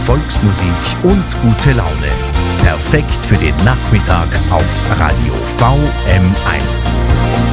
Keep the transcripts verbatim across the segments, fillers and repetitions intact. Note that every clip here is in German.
Volksmusik und gute Laune. Perfekt für den Nachmittag auf Radio V M eins.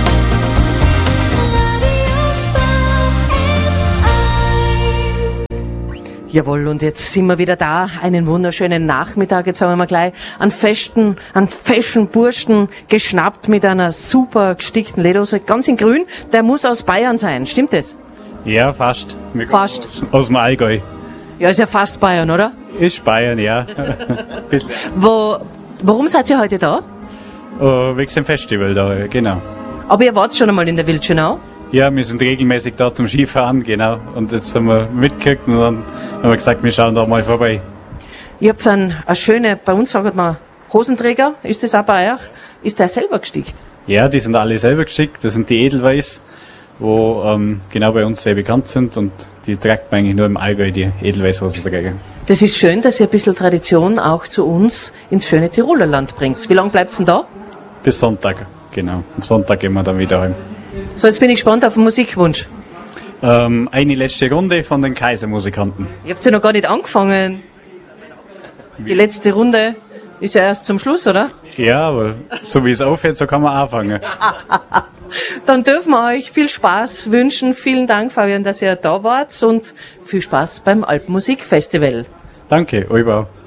Jawohl, und jetzt sind wir wieder da. Einen wunderschönen Nachmittag. Jetzt haben wir gleich einen festen, einen feschen Burschen geschnappt mit einer super gestickten Lederhose, ganz in grün. Der muss aus Bayern sein, stimmt das? Ja, fast. Wir Fast. Aus, aus dem Allgäu. Ja, ist ja fast Bayern, oder? Ist Bayern, ja. Bisschen. Wo, warum seid ihr heute da? Oh, wegen dem Festival da, genau. Aber ihr wart schon einmal in der Wildschönau. Ja, wir sind regelmäßig da zum Skifahren, genau. Und jetzt haben wir mitgekriegt und dann haben wir gesagt, wir schauen da mal vorbei. Ihr habt einen, eine schöne, bei uns sagt man Hosenträger, ist das auch bei euch? Ist der selber gestickt? Ja, die sind alle selber geschickt. Das sind die Edelweiß, wo ähm, genau bei uns sehr bekannt sind und die trägt man eigentlich nur im Allgäu, die Edelweiß-Hosenträger. Das ist schön, dass ihr ein bisschen Tradition auch zu uns ins schöne Tiroler Land bringt. Wie lange bleibt's denn da? Bis Sonntag, genau. Am Sonntag gehen wir dann wieder heim. So, jetzt bin ich gespannt auf den Musikwunsch. Ähm, eine letzte Runde von den Kaisermusikanten. Ihr habt ja noch gar nicht angefangen. Die letzte Runde ist ja erst zum Schluss, oder? Ja, aber so wie es aufhört, so kann man anfangen. Dann dürfen wir euch viel Spaß wünschen. Vielen Dank, Fabian, dass ihr da wart und viel Spaß beim Alpenmusikfestival. Danke, euch auch.